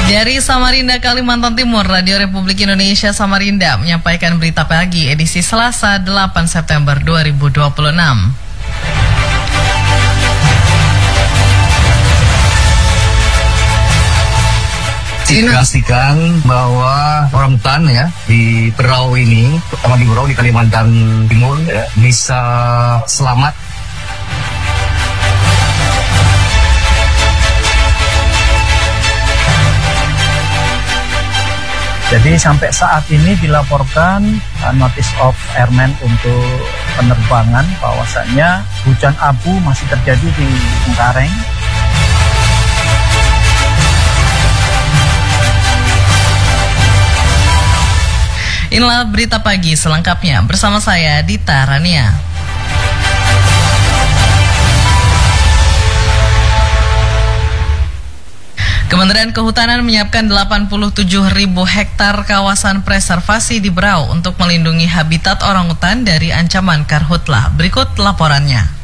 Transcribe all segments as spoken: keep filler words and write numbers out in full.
Dari Samarinda, Kalimantan Timur, Radio Republik Indonesia Samarinda menyampaikan berita pagi edisi Selasa delapan September dua ribu dua puluh enam. Pastikan bahwa orang hutan ya di Berau ini, terutama di Berau di Kalimantan Timur ya, bisa selamat. Jadi sampai saat ini dilaporkan uh, notice of airman untuk penerbangan bahwasanya hujan abu masih terjadi di Cengkareng. Inilah berita pagi selengkapnya bersama saya Dita Rania. Kementerian Kehutanan menyiapkan delapan puluh tujuh ribu hektar kawasan preservasi di Berau untuk melindungi habitat orangutan dari ancaman karhutlah. Berikut laporannya.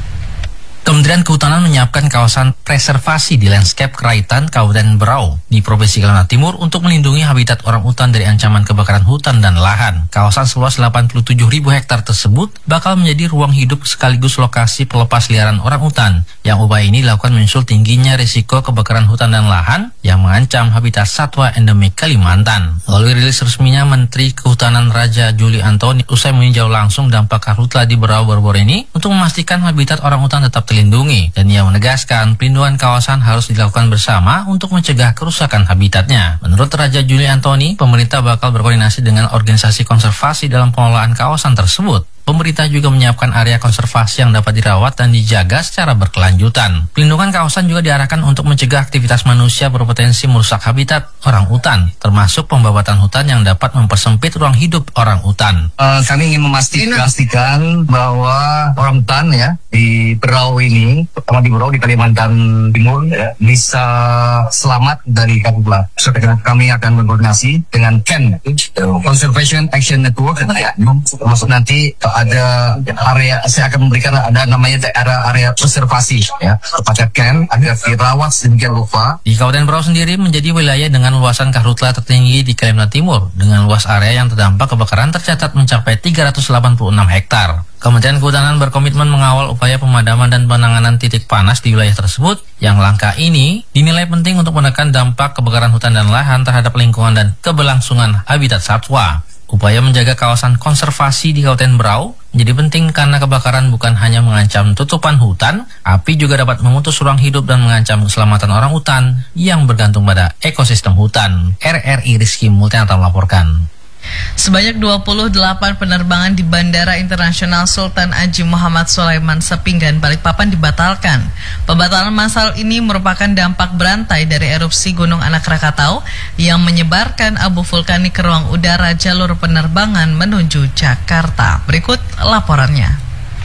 Kementerian Kehutanan menyiapkan kawasan preservasi di landscape Keraitan, Kabupaten Berau di Provinsi Kalimantan Timur untuk melindungi habitat orangutan dari ancaman kebakaran hutan dan lahan. Kawasan seluas delapan puluh tujuh ribu hektar tersebut bakal menjadi ruang hidup sekaligus lokasi pelepas liaran orangutan. Yang upaya ini dilakukan menyusul tingginya risiko kebakaran hutan dan lahan yang mengancam habitat satwa endemik Kalimantan. Melalui rilis resminya, Menteri Kehutanan Raja Juli Antoni usai meninjau langsung dampak karhutlah di Berau baru-baru ini untuk memastikan habitat orangutan tetap terlindungi, dan ia menegaskan pelindungan kawasan harus dilakukan bersama untuk mencegah kerusakan habitatnya. Menurut Raja Juli Antoni, pemerintah bakal berkoordinasi dengan organisasi konservasi dalam pengelolaan kawasan tersebut. Pemerintah juga menyiapkan area konservasi yang dapat dirawat dan dijaga secara berkelanjutan. Pelindungan kawasan juga diarahkan untuk mencegah aktivitas manusia berpotensi merusak habitat orangutan, termasuk pembabatan hutan yang dapat mempersempit ruang hidup orangutan. Uh, kami ingin memastikan bahwa orangutan ya di Berau ini, terutama di Berau di Kalimantan Timur ya, bisa selamat dari karhutlah. Kami akan berkoordinasi dengan C A N, Conservation Action Network, ya, termasuk nanti ada area, saya akan memberikan ada namanya daerah area konservasi ya kepada C A N agar dirawat sedemikian rupa. Di Kabupaten Berau sendiri menjadi wilayah dengan luasan karhutlah tertinggi di Kalimantan Timur dengan luas area yang terdampak kebakaran tercatat mencapai tiga ratus delapan puluh enam hektar. Kementerian Kehutanan berkomitmen mengawal upaya pemadaman dan penanganan titik panas di wilayah tersebut, yang langkah ini dinilai penting untuk menekan dampak kebakaran hutan dan lahan terhadap lingkungan dan keberlangsungan habitat satwa. Upaya menjaga kawasan konservasi di Kabupaten Berau menjadi penting karena kebakaran bukan hanya mengancam tutupan hutan, api juga dapat memutus ruang hidup dan mengancam keselamatan orang hutan yang bergantung pada ekosistem hutan. R R I Rizky Multianata melaporkan. Sebanyak dua puluh delapan penerbangan di Bandara Internasional Sultan Haji Muhammad Sulaiman Sepinggan, Balikpapan dibatalkan. Pembatalan massal ini merupakan dampak berantai dari erupsi Gunung Anak Rakatau yang menyebarkan abu vulkanik ke ruang udara jalur penerbangan menuju Jakarta. Berikut laporannya.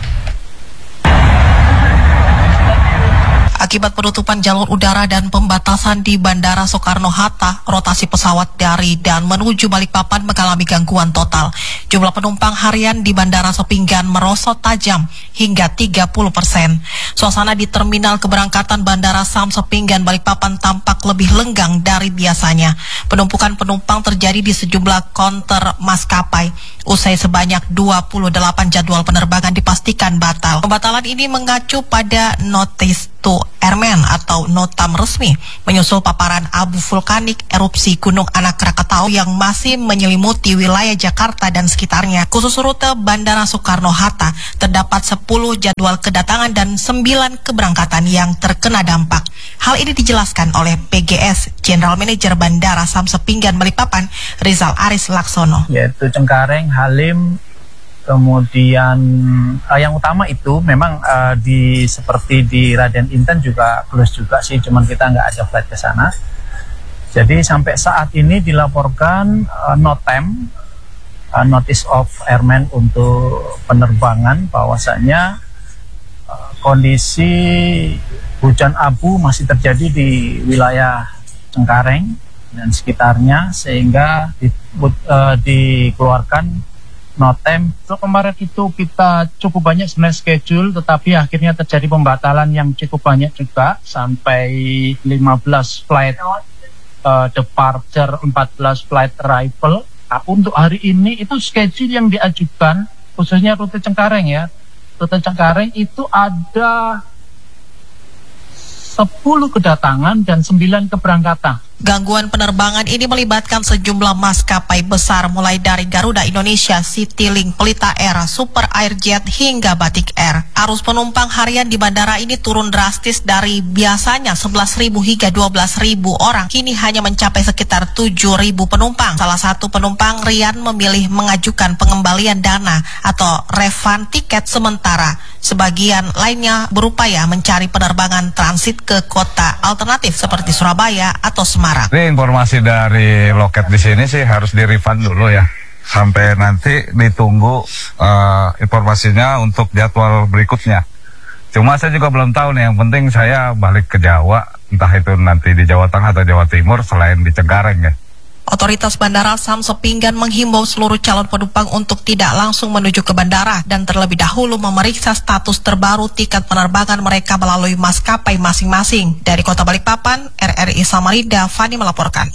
Akibat penutupan jalur udara dan pembatasan di Bandara Soekarno-Hatta, rotasi pesawat dari dan menuju Balikpapan mengalami gangguan total. Jumlah penumpang harian di Bandara Sepinggan merosot tajam hingga tiga puluh persen. Suasana di terminal keberangkatan Bandara Sam Sepinggan Balikpapan tampak lebih lenggang dari biasanya. Penumpukan penumpang terjadi di sejumlah konter maskapai. Usai sebanyak dua puluh delapan jadwal penerbangan dipastikan batal. Pembatalan ini mengacu pada notice to airman atau notam resmi menyusul paparan abu vulkanik erupsi Gunung Anak Rakatau yang masih menyelimuti wilayah Jakarta dan sekitarnya. Khusus rute Bandara Soekarno-Hatta terdapat sepuluh jadwal kedatangan dan sembilan keberangkatan yang terkena dampak. Hal ini dijelaskan oleh P G S General Manager Bandara Sam Sepinggan Balikpapan, Rizal Aris Laksono. Yaitu Cengkareng, Halim, kemudian uh, yang utama itu memang uh, di seperti di Raden Inten juga close juga sih, cuman kita nggak ada flight ke sana. Jadi sampai saat ini dilaporkan uh, notem uh, notice of airman untuk penerbangan bahwasanya uh, kondisi hujan abu masih terjadi di wilayah Cengkareng dan sekitarnya, sehingga di, uh, dikeluarkan notem. So, kemarin itu kita cukup banyak sebenarnya schedule, tetapi akhirnya terjadi pembatalan yang cukup banyak juga, sampai lima belas flight uh, departure empat belas flight arrival. Nah, untuk hari ini itu schedule yang diajukan khususnya rute Cengkareng ya. Rute Cengkareng itu ada sepuluh kedatangan dan sembilan keberangkatan. Gangguan penerbangan ini melibatkan sejumlah maskapai besar mulai dari Garuda Indonesia, Citylink, Pelita Air, Super Airjet hingga Batik Air. Arus penumpang harian di bandara ini turun drastis dari biasanya sebelas ribu hingga dua belas ribu orang. Kini hanya mencapai sekitar tujuh ribu penumpang. Salah satu penumpang, Rian, memilih mengajukan pengembalian dana atau refund tiket sementara. Sebagian lainnya berupaya mencari penerbangan transit ke kota alternatif seperti Surabaya atau Semarang. Ini informasi dari loket di sini sih harus di-refund dulu ya. Sampai nanti ditunggu uh, informasinya untuk jadwal berikutnya. Cuma saya juga belum tahu nih, yang penting saya balik ke Jawa, entah itu nanti di Jawa Tengah atau Jawa Timur selain di Cengkareng ya. Otoritas Bandara Samsat Pinggan menghimbau seluruh calon penumpang untuk tidak langsung menuju ke bandara dan terlebih dahulu memeriksa status terbaru tiket penerbangan mereka melalui maskapai masing-masing. Dari Kota Balikpapan, R R I Samarinda, Fani melaporkan.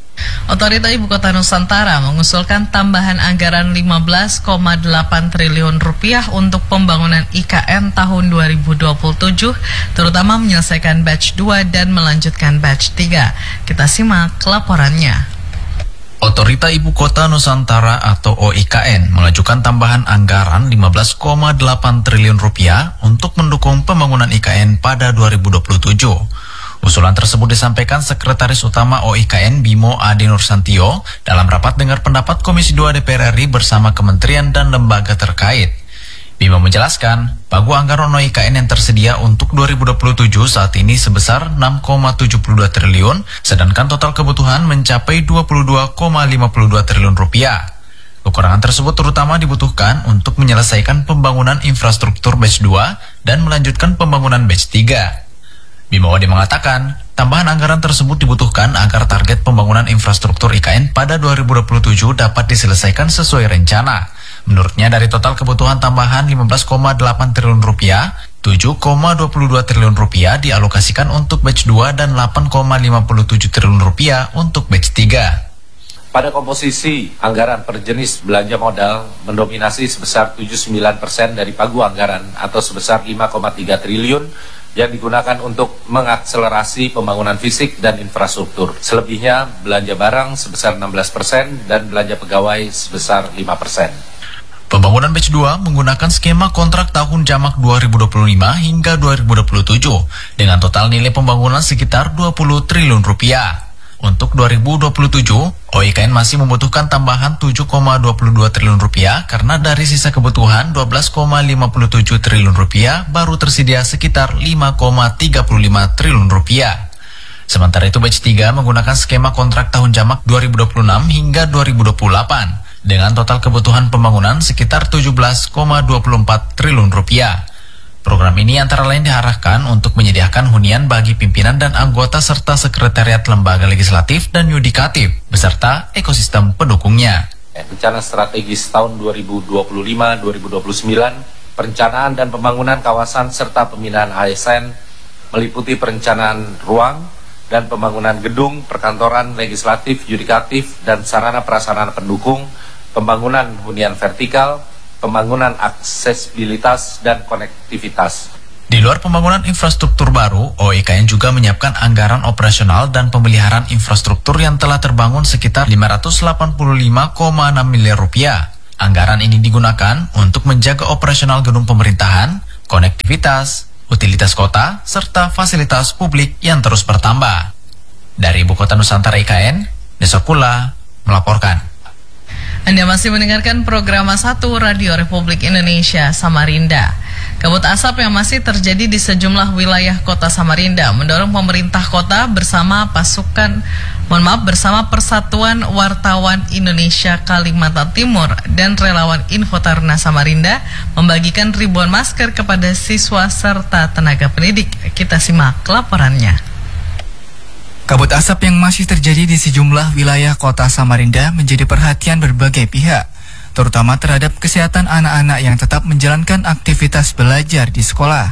Otorita Ibu Kota Nusantara mengusulkan tambahan anggaran lima belas koma delapan triliun rupiah untuk pembangunan I K N tahun dua ribu dua puluh tujuh, terutama menyelesaikan batch dua dan melanjutkan batch tiga. Kita simak laporannya. Otorita Ibu Kota Nusantara atau O I K N mengajukan tambahan anggaran lima belas koma delapan triliun rupiah untuk mendukung pembangunan I K N pada dua ribu dua puluh tujuh. Usulan tersebut disampaikan Sekretaris Utama O I K N Bimo Ade Nursantio dalam rapat dengar pendapat Komisi dua D P R R I bersama kementerian dan lembaga terkait. Bimo menjelaskan, pagu anggaran O I K N yang tersedia untuk dua ribu dua puluh tujuh saat ini sebesar enam koma tujuh dua triliun, sedangkan total kebutuhan mencapai dua puluh dua koma lima dua triliun rupiah. Kekurangan tersebut terutama dibutuhkan untuk menyelesaikan pembangunan infrastruktur batch dua dan melanjutkan pembangunan batch tiga. Bimo Ade mengatakan, tambahan anggaran tersebut dibutuhkan agar target pembangunan infrastruktur I K N pada dua ribu dua puluh tujuh dapat diselesaikan sesuai rencana. Menurutnya dari total kebutuhan tambahan lima belas koma delapan triliun rupiah, tujuh koma dua dua triliun rupiah dialokasikan untuk batch dua dan delapan koma lima tujuh triliun rupiah untuk batch tiga. Pada komposisi anggaran per jenis belanja modal mendominasi sebesar tujuh puluh sembilan persen dari pagu anggaran atau sebesar lima koma tiga triliun yang digunakan untuk mengakselerasi pembangunan fisik dan infrastruktur. Selebihnya belanja barang sebesar enam belas persen dan belanja pegawai sebesar lima persen. Pembangunan batch dua menggunakan skema kontrak tahun jamak dua ribu dua puluh lima hingga dua ribu dua puluh tujuh dengan total nilai pembangunan sekitar dua puluh triliun rupiah. Untuk dua ribu dua puluh tujuh, O I K N masih membutuhkan tambahan tujuh koma dua dua triliun rupiah karena dari sisa kebutuhan dua belas koma lima tujuh triliun rupiah baru tersedia sekitar lima koma tiga lima triliun rupiah. Sementara itu batch tiga menggunakan skema kontrak tahun jamak dua ribu dua puluh enam hingga dua ribu dua puluh delapan dengan total kebutuhan pembangunan sekitar tujuh belas koma dua empat triliun rupiah. Program ini antara lain diarahkan untuk menyediakan hunian bagi pimpinan dan anggota serta sekretariat lembaga legislatif dan yudikatif beserta ekosistem pendukungnya. Rencana strategis tahun dua ribu dua puluh lima sampai dua ribu dua puluh sembilan, perencanaan dan pembangunan kawasan serta pembinaan A S N meliputi perencanaan ruang dan pembangunan gedung, perkantoran, legislatif, yudikatif, dan sarana prasarana pendukung, pembangunan hunian vertikal, pembangunan aksesibilitas dan konektivitas. Di luar pembangunan infrastruktur baru, O I K N juga menyiapkan anggaran operasional dan pemeliharaan infrastruktur yang telah terbangun sekitar lima ratus delapan puluh lima koma enam miliar rupiah. Anggaran ini digunakan untuk menjaga operasional gedung pemerintahan, konektivitas, utilitas kota, serta fasilitas publik yang terus bertambah. Dari Ibu Kota Nusantara I K N, Desokula melaporkan. Anda masih mendengarkan program satu Radio Republik Indonesia Samarinda. Kabut asap yang masih terjadi di sejumlah wilayah kota Samarinda mendorong pemerintah kota bersama pasukan, mohon maaf, bersama Persatuan Wartawan Indonesia Kalimantan Timur dan relawan Info Taruna Samarinda membagikan ribuan masker kepada siswa serta tenaga pendidik. Kita simak laporannya. Kabut asap yang masih terjadi di sejumlah wilayah kota Samarinda menjadi perhatian berbagai pihak, terutama terhadap kesehatan anak-anak yang tetap menjalankan aktivitas belajar di sekolah.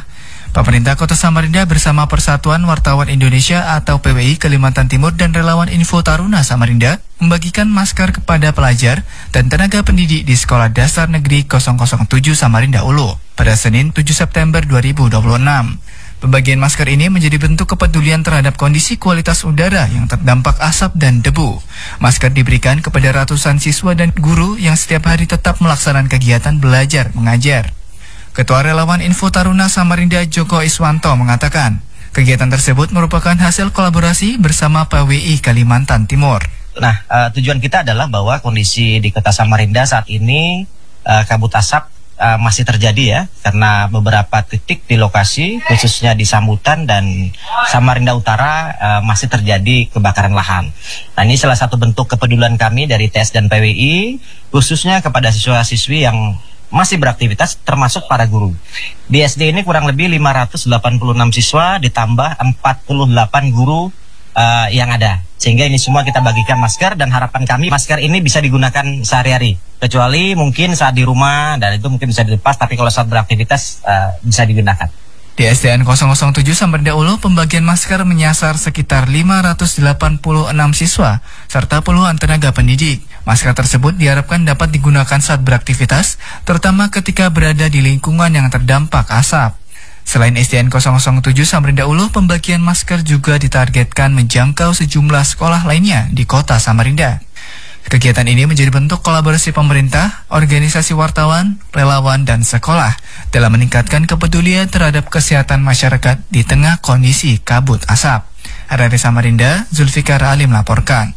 Pemerintah Kota Samarinda bersama Persatuan Wartawan Indonesia atau P W I Kalimantan Timur dan relawan Info Taruna Samarinda membagikan masker kepada pelajar dan tenaga pendidik di Sekolah Dasar Negeri nol nol tujuh Samarinda Ulu pada Senin tujuh September dua ribu dua puluh enam. Pembagian masker ini menjadi bentuk kepedulian terhadap kondisi kualitas udara yang terdampak asap dan debu. Masker diberikan kepada ratusan siswa dan guru yang setiap hari tetap melaksanakan kegiatan belajar mengajar. Ketua Relawan Info Taruna Samarinda Joko Iswanto mengatakan, kegiatan tersebut merupakan hasil kolaborasi bersama P W I Kalimantan Timur. Nah, uh, tujuan kita adalah bahwa kondisi di Kota Samarinda saat ini uh, kabut asap Uh, masih terjadi ya, karena beberapa titik di lokasi khususnya di Sambutan dan Samarinda Utara uh, masih terjadi kebakaran lahan. Nah, ini salah satu bentuk kepedulian kami dari T S dan P W I khususnya kepada siswa-siswi yang masih beraktivitas termasuk para guru. Di S D ini kurang lebih lima ratus delapan puluh enam siswa ditambah empat puluh delapan guru uh, yang ada. Sehingga ini semua kita bagikan masker dan harapan kami masker ini bisa digunakan sehari-hari. Kecuali mungkin saat di rumah dan itu mungkin bisa dilepas, tapi kalau saat beraktivitas uh, bisa digunakan. Di S D N nol nol tujuh Samarinda Ulu, pembagian masker menyasar sekitar lima ratus delapan puluh enam siswa serta puluhan tenaga pendidik. Masker tersebut diharapkan dapat digunakan saat beraktivitas, terutama ketika berada di lingkungan yang terdampak asap. Selain S D N nol nol tujuh Samarinda Ulu, pembagian masker juga ditargetkan menjangkau sejumlah sekolah lainnya di Kota Samarinda. Kegiatan ini menjadi bentuk kolaborasi pemerintah, organisasi wartawan, relawan, dan sekolah dalam meningkatkan kepedulian terhadap kesehatan masyarakat di tengah kondisi kabut asap. R R I Samarinda, Zulfikar Ali melaporkan.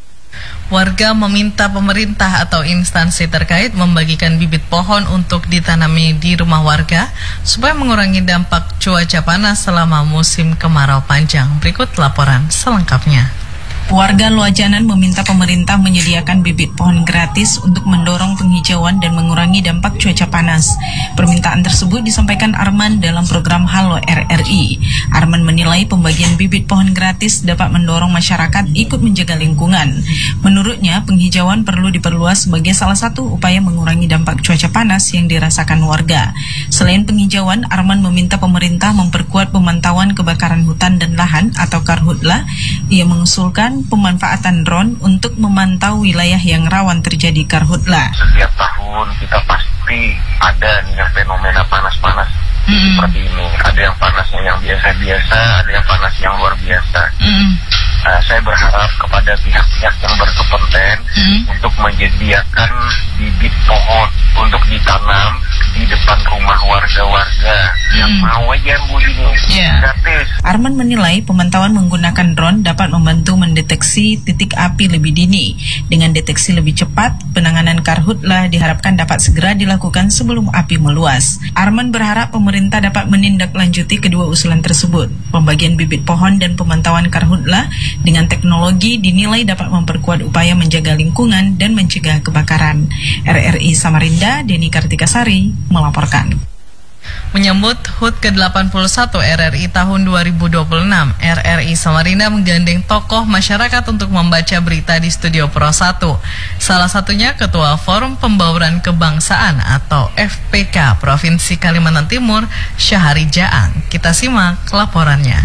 Warga meminta pemerintah atau instansi terkait membagikan bibit pohon untuk ditanami di rumah warga supaya mengurangi dampak cuaca panas selama musim kemarau panjang. Berikut laporan selengkapnya. Warga Luajanan meminta pemerintah menyediakan bibit pohon gratis untuk mendorong penghijauan dan mengurangi dampak cuaca panas. Permintaan tersebut disampaikan Arman dalam program Halo R R I. Arman menilai pembagian bibit pohon gratis dapat mendorong masyarakat ikut menjaga lingkungan. Menurutnya, penghijauan perlu diperluas sebagai salah satu upaya mengurangi dampak cuaca panas yang dirasakan warga. Selain penghijauan, Arman meminta pemerintah memperkuat pemantauan kebakaran hutan dan lahan atau Karhutla. Ia mengusulkan pemanfaatan drone untuk memantau wilayah yang rawan terjadi karhutla. Setiap tahun kita pasti ada nih fenomena panas-panas mm. seperti ini. Ada yang panasnya yang biasa-biasa, ada yang panas yang luar biasa. Mm. Uh, saya berharap kepada pihak-pihak yang berkompeten mm. untuk menyediakan bibit pohon untuk ditanam di depan rumah warga-warga mm. yang mau aja Bu ini yeah. gratis. Arman menilai pemantauan menggunakan drone dapat membantu mendeteksi titik api lebih dini. Dengan deteksi lebih cepat, penanganan karhutla diharapkan dapat segera dilakukan sebelum api meluas. Arman berharap pemerintah dapat menindaklanjuti kedua usulan tersebut. Pembagian bibit pohon dan pemantauan karhutla dengan teknologi dinilai dapat memperkuat upaya menjaga lingkungan dan mencegah kebakaran. R R I Samarinda, Deni Kartikasari melaporkan. Menyambut H U T ke delapan puluh satu R R I tahun dua ribu dua puluh enam, R R I Samarinda menggandeng tokoh masyarakat untuk membaca berita di Studio Pro satu. Salah satunya Ketua Forum Pembauran Kebangsaan atau F P K Provinsi Kalimantan Timur, Syahari Jaang. Kita simak laporannya.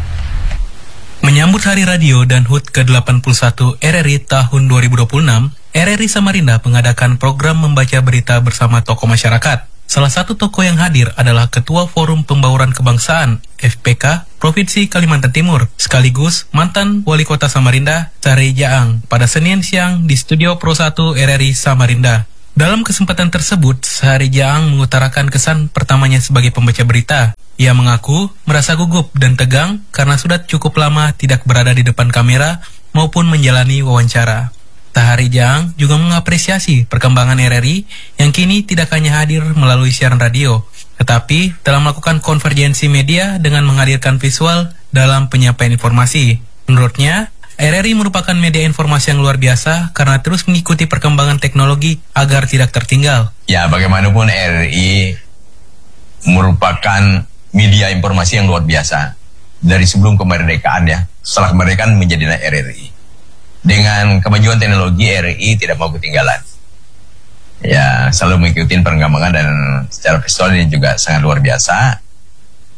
Menyambut Hari Radio dan H U T ke delapan puluh satu R R I tahun dua ribu dua puluh enam, R R I Samarinda mengadakan program membaca berita bersama tokoh masyarakat. Salah satu tokoh yang hadir adalah Ketua Forum Pembauran Kebangsaan F P K Provinsi Kalimantan Timur, sekaligus mantan Wali Kota Samarinda, Syahari Jaang, pada Senin siang di Studio Pro satu R R I Samarinda. Dalam kesempatan tersebut, Syahari Jaang mengutarakan kesan pertamanya sebagai pembaca berita. Ia mengaku merasa gugup dan tegang karena sudah cukup lama tidak berada di depan kamera maupun menjalani wawancara. Syahari Jaang juga mengapresiasi perkembangan R R I yang kini tidak hanya hadir melalui siaran radio, tetapi telah melakukan konvergensi media dengan menghadirkan visual dalam penyampaian informasi. Menurutnya, R R I merupakan media informasi yang luar biasa karena terus mengikuti perkembangan teknologi agar tidak tertinggal. Ya, bagaimanapun R R I merupakan media informasi yang luar biasa. Dari sebelum kemerdekaan ya, setelah kemerdekaan menjadi R R I. Dengan kemajuan teknologi, R R I tidak mau ketinggalan. Ya, selalu mengikuti perkembangan dan secara visual ini juga sangat luar biasa.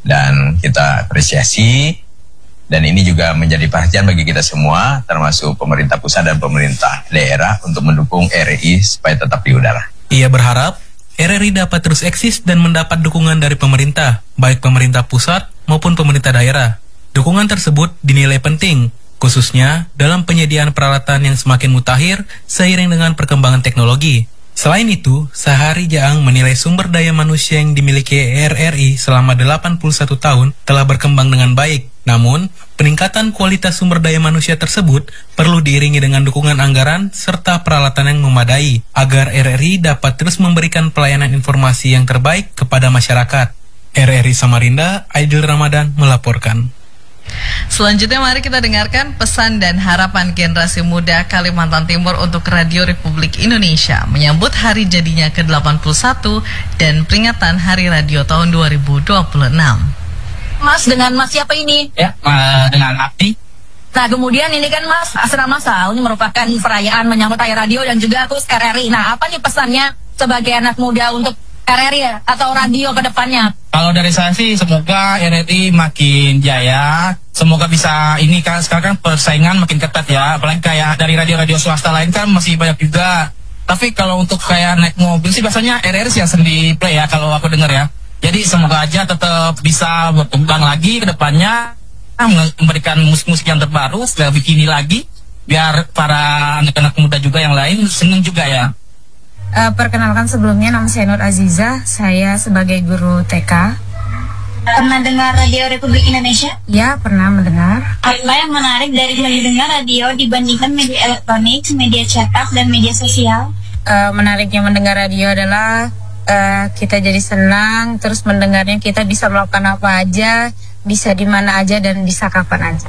dan kita apresiasi. Dan ini juga menjadi perhatian bagi kita semua, termasuk pemerintah pusat dan pemerintah daerah untuk mendukung R R I supaya tetap di udara. Ia berharap R R I dapat terus eksis dan mendapat dukungan dari pemerintah, baik pemerintah pusat maupun pemerintah daerah. Dukungan tersebut dinilai penting, khususnya dalam penyediaan peralatan yang semakin mutakhir seiring dengan perkembangan teknologi. Selain itu, Sahari Jaang menilai sumber daya manusia yang dimiliki R R I selama delapan puluh satu tahun telah berkembang dengan baik. Namun, peningkatan kualitas sumber daya manusia tersebut perlu diiringi dengan dukungan anggaran serta peralatan yang memadai agar R R I dapat terus memberikan pelayanan informasi yang terbaik kepada masyarakat. R R I Samarinda, Aidil Ramadan melaporkan. Selanjutnya mari kita dengarkan pesan dan harapan generasi muda Kalimantan Timur untuk Radio Republik Indonesia menyambut hari jadinya ke delapan puluh satu dan peringatan Hari Radio tahun dua ribu dua puluh enam. Mas, dengan Mas siapa ini? Ya, uh, dengan Abdi. Nah, kemudian ini kan Mas, Asrama Sal ini merupakan perayaan menyambut Hari Radio dan juga terus R R I. Nah, apa nih pesannya sebagai anak muda untuk R R I ya, atau radio ke depannya? Kalau dari saya sih semoga R R I makin jaya, semoga bisa ini kan sekarang kan persaingan makin ketat ya, apalagi kayak dari radio-radio swasta lain kan masih banyak juga. Tapi kalau untuk kayak naik mobil sih biasanya R R I sih yang sendiri play ya kalau aku dengar ya. Jadi semoga aja tetap bisa berkembang lagi ke depannya, memberikan musik-musik yang terbaru, lebih kini lagi, biar para anak-anak muda juga yang lain senang juga ya. Uh, perkenalkan sebelumnya, nama saya Nur Aziza, saya sebagai guru T K. Pernah dengar Radio Republik Indonesia? Ya, pernah mendengar. Apa yang menarik dari mendengar radio dibandingkan media elektronik, media cetak, dan media sosial? Uh, menariknya mendengar radio adalah uh, kita jadi senang, terus mendengarnya kita bisa melakukan apa aja, bisa di mana aja, dan bisa kapan aja.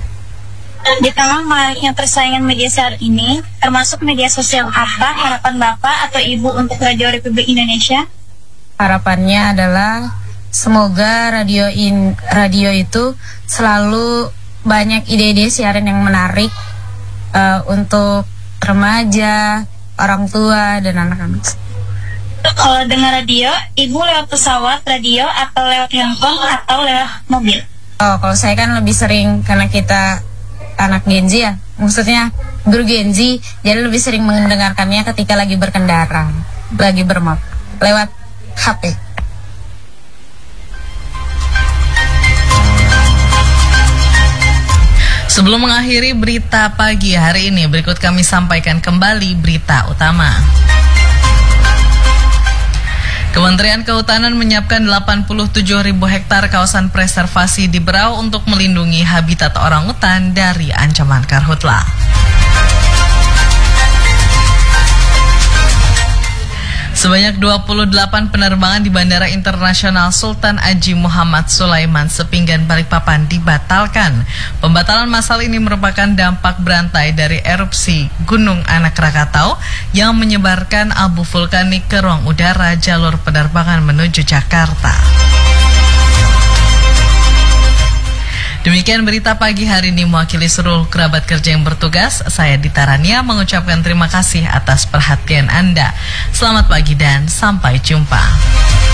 Di tengah maraknya persaingan media saat ini, termasuk media sosial, apa harapan Bapak atau Ibu untuk Radio Republik Indonesia? Harapannya adalah semoga radio in, radio itu selalu banyak ide-ide siaran yang menarik uh, untuk remaja, orang tua, dan anak-anak. Kalau dengar radio, Ibu lewat pesawat radio atau lewat handphone atau lewat mobil? Oh, kalau saya kan lebih sering karena kita anak Gen Z ya, maksudnya guru Gen Z, jadi lebih sering mendengarkannya ketika lagi berkendara, lagi bermap, lewat H P. Sebelum mengakhiri berita pagi hari ini, berikut kami sampaikan kembali berita utama. Kementerian Kehutanan menyiapkan delapan puluh tujuh ribu hektar kawasan preservasi di Berau untuk melindungi habitat orangutan dari ancaman karhutla. Sebanyak dua puluh delapan penerbangan di Bandara Internasional Sultan Haji Muhammad Sulaiman Sepinggan Balikpapan dibatalkan. Pembatalan massal ini merupakan dampak berantai dari erupsi Gunung Anak Rakatau yang menyebarkan abu vulkanik ke ruang udara jalur penerbangan menuju Jakarta. Demikian berita pagi hari ini mewakili seluruh kerabat kerja yang bertugas. Saya Dita Rania mengucapkan terima kasih atas perhatian Anda. Selamat pagi dan sampai jumpa.